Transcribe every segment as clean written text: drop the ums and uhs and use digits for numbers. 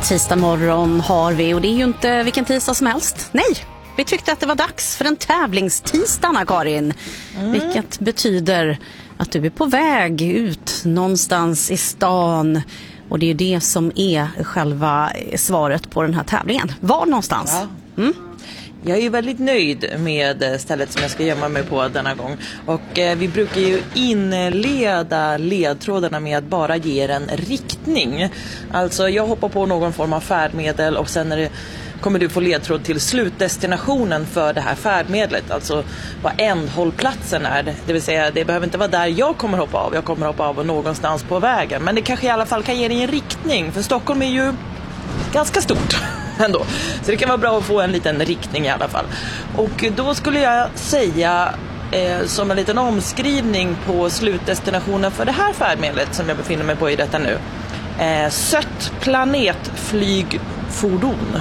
Tisdag morgon har vi, och det är ju inte vilken tisdag som helst. Nej, vi tyckte att det var dags för en tävlingstisdag, Anna-Karin. Vilket betyder att du är på väg ut någonstans i stan. Och det är ju det som är själva svaret på den här tävlingen. Var någonstans? Ja. Jag är ju väldigt nöjd med stället som jag ska gömma mig på denna gång. Och vi brukar ju inleda ledtrådarna med att bara ge er en riktning. Alltså jag hoppar på någon form av färdmedel och sen kommer du få ledtråd till slutdestinationen för det här färdmedlet. Alltså vad ändhållplatsen är. Det vill säga det behöver inte vara där jag kommer hoppa av. Jag kommer hoppa av någonstans på vägen. Men det kanske i alla fall kan ge dig en riktning. För Stockholm är ju ganska stort ändå. Så det kan vara bra att få en liten riktning i alla fall. Och då skulle jag säga som en liten omskrivning på slutdestinationen för det här färdmedlet som jag befinner mig på i detta nu. Sött planetflygfordon.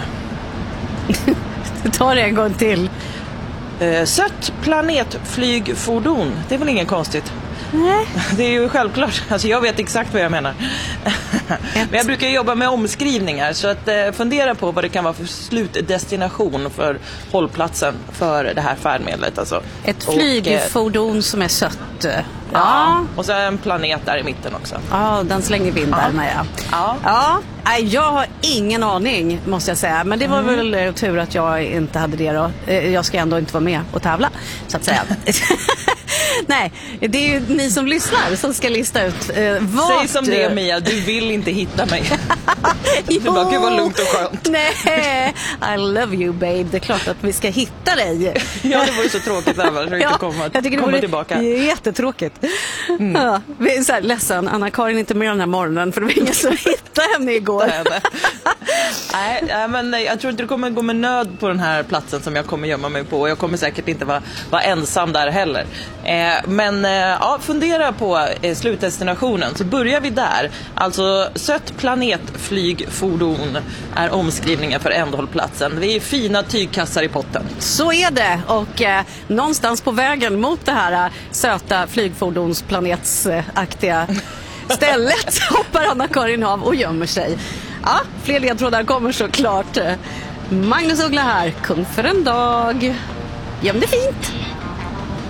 Ta det en gång till. Sött planetflygfordon. Det är väl ingen konstigt? Nej. Det är ju självklart. Alltså jag vet exakt vad jag menar. Men jag brukar jobba med omskrivningar. Så att fundera på vad det kan vara för slutdestination för hållplatsen för det här färdmedlet. Alltså. Ett flygfordon som är sött. Ja. Och så en planet där i mitten också. Ja, den slänger vi in där med. Ja. Jag har ingen aning, måste jag säga. Men det var väl tur att jag inte hade det då. Jag ska ändå inte vara med och tävla, så att säga. Nej, det är ju ni som lyssnar som ska lista ut vart... Säg som det, Mia, du vill inte hitta mig. Det bara, gud vad lugnt och skönt. Nej, I love you babe. Det är klart att vi ska hitta dig. Ja, det var ju så tråkigt där, så inte komma tillbaka. Det är jättetråkigt. Ja, vi är så här ledsen. Anna-Karin inte med den här morgonen för det var ingen som hittade henne igår. Nej, men jag tror inte det kommer gå med nöd på den här platsen som jag kommer gömma mig på. Jag kommer säkert inte vara ensam där heller. Men fundera på slutdestinationen, så börjar vi där. Alltså sött planetflygfordon är omskrivningen för ändhållplatsen. Det är fina tygkassar i potten. Så är det, och någonstans på vägen mot det här söta flygfordonsplanetsaktiga stället hoppar Anna-Karin av och gömmer sig. Ja, fler ledtrådar kommer såklart. Magnus Uggla här, kung för en dag. Göm det fint!